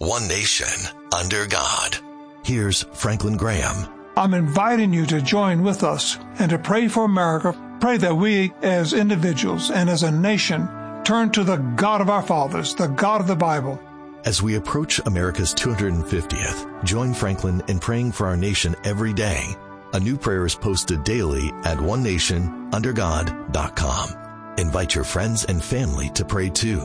one nation, under God. Here's Franklin Graham. I'm inviting you to join with us and to pray for America. Pray that we as individuals and as a nation turn to the God of our fathers, the God of the Bible. As we approach America's 250th, join Franklin in praying for our nation every day. A new prayer is posted daily at onenationundergod.com. Invite your friends and family to pray too.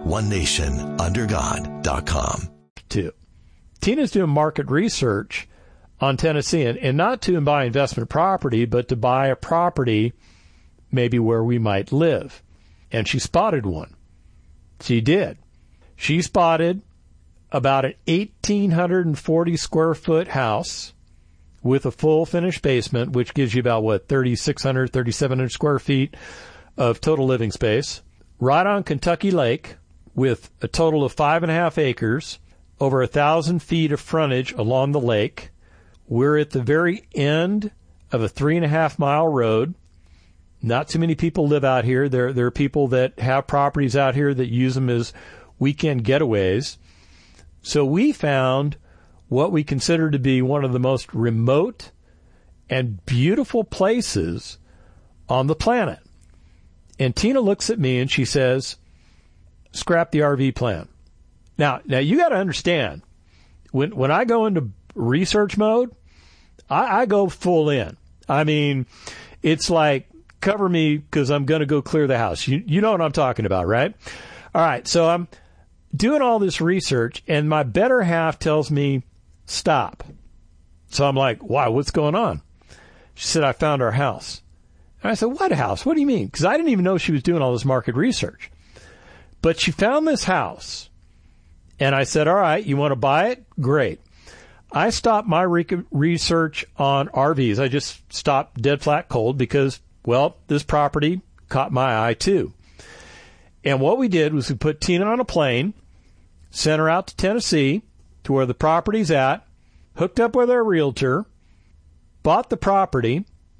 onenationundergod.com. Tina's doing market research on Tennessee, and not to buy investment property, but to buy a property maybe where we might live. And she spotted one. She did. She spotted about an 1,840 square foot house with a full finished basement, which gives you about, 3,600, 3,700 square feet of total living space, right on Kentucky Lake with a total of 5.5 acres, over 1,000 feet of frontage along the lake. We're at the very end of a 3.5-mile road. Not too many people live out here. There are people that have properties out here that use them as weekend getaways. So we found what we consider to be one of the most remote and beautiful places on the planet. And Tina looks at me and she says, scrap the RV plan. Now you got to understand, when I go into research mode, I go full in. I mean, it's like, cover me because I'm going to go clear the house. You know what I'm talking about, right? All right, so I'm doing all this research, and my better half tells me, stop. So I'm like, why? What's going on? She said, I found our house. And I said, what house? What do you mean? Because I didn't even know she was doing all this market research. But she found this house, and I said, all right, you want to buy it? Great. I stopped my research on RVs. I just stopped dead flat cold because, this property caught my eye too. And what we did was we put Tina on a plane, sent her out to Tennessee to where the property's at, hooked up with our realtor, bought the property,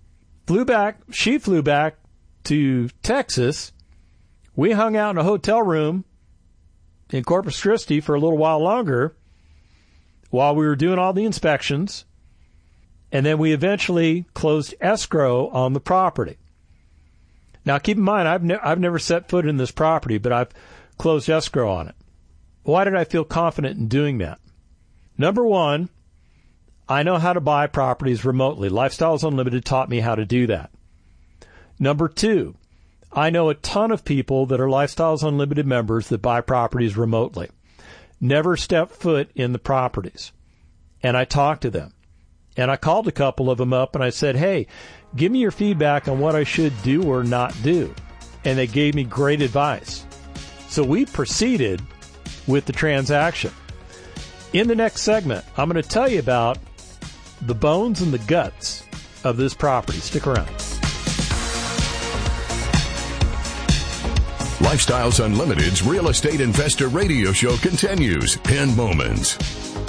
she flew back to Texas. We hung out in a hotel room in Corpus Christi for a little while longer while we were doing all the inspections, and then we eventually closed escrow on the property. Now, keep in mind, I've never set foot in this property, but I've closed escrow on it. Why did I feel confident in doing that? Number one, I know how to buy properties remotely. Lifestyles Unlimited taught me how to do that. Number two, I know a ton of people that are Lifestyles Unlimited members that buy properties remotely. Never step foot in the properties. And I talked to them. And I called a couple of them up and I said, hey, give me your feedback on what I should do or not do. And they gave me great advice. So we proceeded with the transaction. In the next segment, I'm going to tell you about the bones and the guts of this property. Stick around. Lifestyles Unlimited's Real Estate Investor Radio Show continues in moments.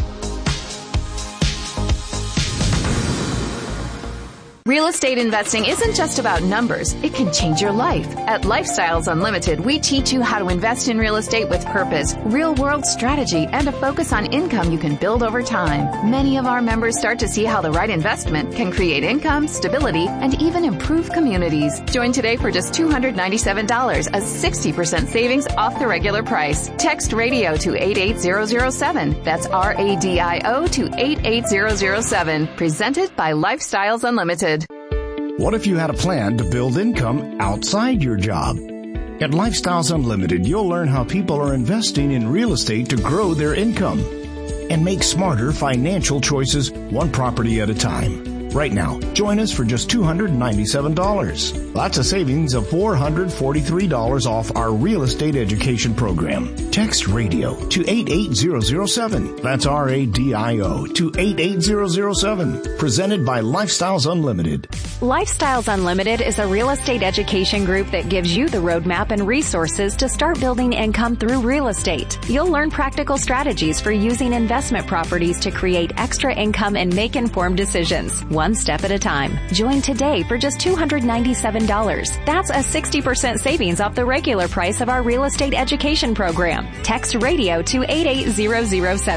Real estate investing isn't just about numbers. It can change your life. At Lifestyles Unlimited, we teach you how to invest in real estate with purpose, real-world strategy, and a focus on income you can build over time. Many of our members start to see how the right investment can create income, stability, and even improve communities. Join today for just $297, a 60% savings off the regular price. Text radio to 88007. That's RADIO to 88007. Presented by Lifestyles Unlimited. What if you had a plan to build income outside your job? At Lifestyles Unlimited, you'll learn how people are investing in real estate to grow their income and make smarter financial choices one property at a time. Right now, join us for just $297. That's a savings of $443 off our real estate education program. Text radio to 88007. That's RADIO to 88007. Presented by Lifestyles Unlimited. Lifestyles Unlimited is a real estate education group that gives you the roadmap and resources to start building income through real estate. You'll learn practical strategies for using investment properties to create extra income and make informed decisions, one step at a time. Join today for just $297. That's a 60% savings off the regular price of our real estate education program. Text radio to 88007.